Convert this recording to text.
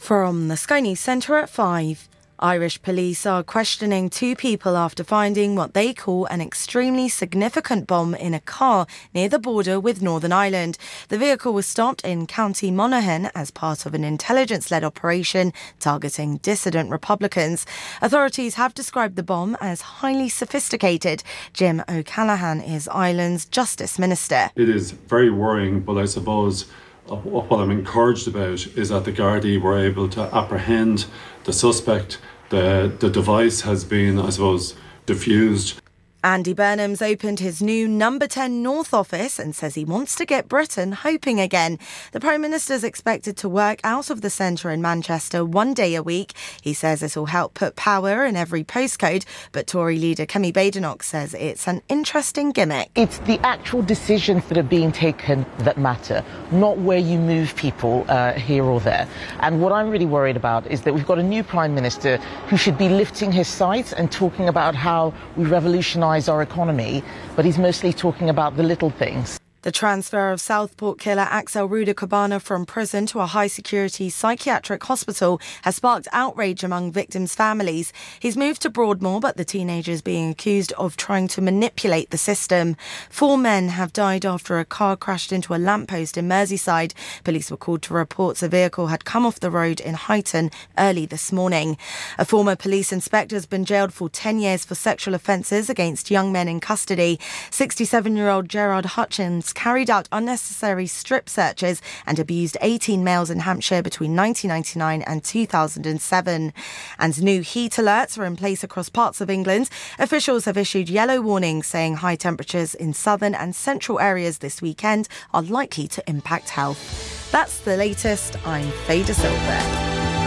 From the Sky News Centre at 5. Irish police are questioning two people after finding what they call an extremely significant bomb in a car near the border with Northern Ireland. The vehicle was stopped in County Monaghan as part of an intelligence-led operation targeting dissident Republicans. Authorities have described the bomb as highly sophisticated. Jim O'Callaghan is Ireland's Justice Minister. It is very worrying, but I suppose what I'm encouraged about is that the Gardaí were able to apprehend the suspect. The device has been, I suppose, diffused. Andy Burnham's opened his new Number 10 North office and says he wants to get Britain hoping again. The Prime Minister is expected to work out of the centre in Manchester 1 day a week. He says this will help put power in every postcode, but Tory leader Kemi Badenoch says it's an interesting gimmick. It's the actual decisions that are being taken that matter, not where you move people here or there. And what I'm really worried about is that we've got a new Prime Minister who should be lifting his sights and talking about how we revolutionise our economy, but he's mostly talking about the little things. The transfer of Southport killer Axel Ruda-Cabana from prison to a high-security psychiatric hospital has sparked outrage among victims' families. He's moved to Broadmoor, but the teenager is being accused of trying to manipulate the system. 4 men have died after a car crashed into a lamppost in Merseyside. Police were called to reports a vehicle had come off the road in Huyton early this morning. A former police inspector has been jailed for 10 years for sexual offences against young men in custody. 67-year-old Gerard Hutchins carried out unnecessary strip searches and abused 18 males in Hampshire between 1999 and 2007. And new heat alerts are in place across parts of England. Officials have issued yellow warnings saying high temperatures in southern and central areas this weekend are likely to impact health. That's the latest. I'm Faye De Silva.